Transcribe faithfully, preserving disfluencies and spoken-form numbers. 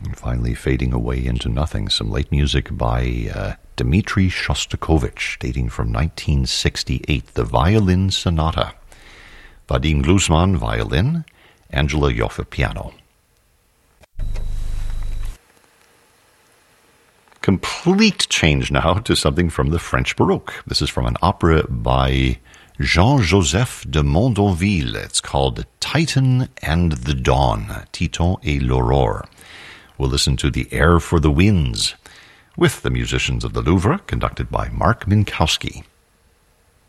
And finally, fading away into nothing, some late music by uh, Dmitri Shostakovich, dating from nineteen sixty-eight, the Violin Sonata. Vadim Gluzman, violin, Angela Joffe, piano. Complete change now to something from the French Baroque. This is from an opera by Jean-Joseph de Mondonville. It's called Titan and the Dawn, Titan et l'Aurore. We'll listen to The Air for the Winds with the musicians of the Louvre, conducted by Mark Minkowski.